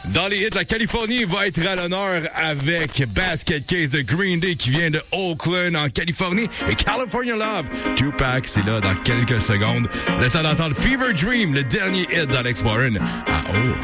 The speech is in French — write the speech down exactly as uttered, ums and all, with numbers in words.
Dans les hits, la Californie va être à l'honneur avec Basket Case de Green Day qui vient de Oakland en Californie et California Love. Tupac, c'est là dans quelques secondes. Le temps d'entendre Fever Dream, le dernier hit dans l'Explorer à O.